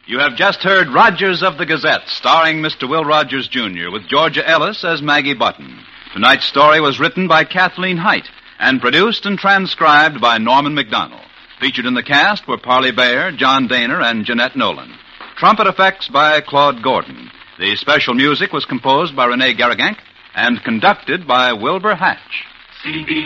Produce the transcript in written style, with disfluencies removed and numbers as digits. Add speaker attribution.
Speaker 1: You have just heard Rogers of the Gazette, starring Mr. Will Rogers, Jr., with Georgia Ellis as Maggie Button. Tonight's story was written by Kathleen Height and produced and transcribed by Norman McDonald. Featured in the cast were Parley Bayer, John Daner, and Jeanette Nolan. Trumpet effects by Claude Gordon. The special music was composed by Rene Garrigank and conducted by Wilbur Hatch.